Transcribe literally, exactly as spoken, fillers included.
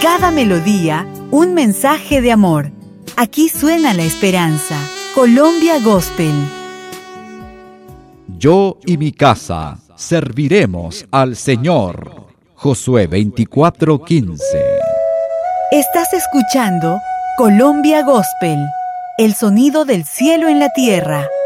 cada melodía, un mensaje de amor. Aquí suena la esperanza. Colombia Gospel. Yo y mi casa serviremos al Señor. Josué veinticuatro quince. Estás escuchando Colombia Gospel, el sonido del cielo en la tierra.